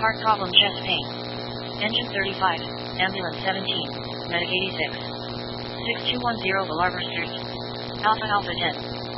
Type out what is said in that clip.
Heart problem, chest pain. Engine 35, ambulance 17, medic 86. 6210 Villarber Street. Alpha Alpha 10.